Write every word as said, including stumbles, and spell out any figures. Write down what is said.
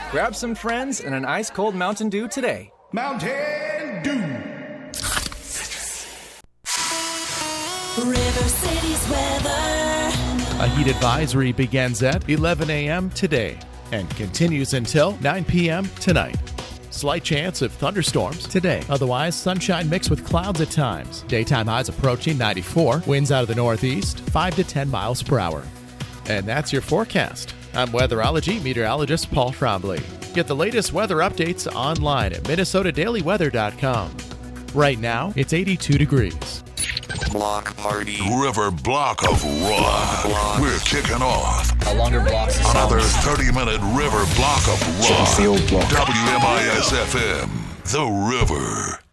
Grab some friends and an ice-cold Mountain Dew today. Mountain Dew. River City's weather. A heat advisory begins at eleven a.m. today and continues until nine p.m. tonight. Slight chance of thunderstorms today. Otherwise, sunshine mixed with clouds at times. Daytime highs approaching ninety-four. Winds out of the northeast, five to ten miles per hour. And that's your forecast. I'm weatherology meteorologist Paul Trombley. Get the latest weather updates online at minnesota daily weather dot com. Right now, it's eighty-two degrees. Block party. River Block of Rock. Block. We're kicking off. A longer block. Another thirty-minute River Block of Rock. W M I S F M. The River.